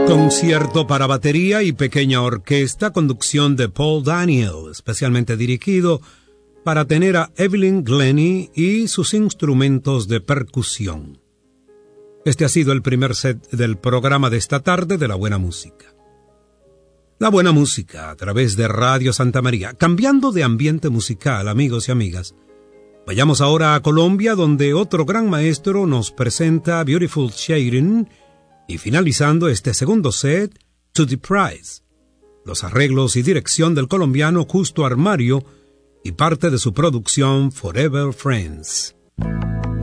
Concierto para batería y pequeña orquesta, conducción de Paul Daniel, especialmente dirigido para tener a Evelyn Glennie y sus instrumentos de percusión. Este ha sido el primer set del programa de esta tarde de La Buena Música. La Buena Música a través de Radio Santa María. Cambiando de ambiente musical, amigos y amigas, vayamos ahora a Colombia, donde otro gran maestro nos presenta Beautiful Shading, y finalizando este segundo set, To the Prize. Los arreglos y dirección del colombiano Justo Armario y parte de su producción Forever Friends.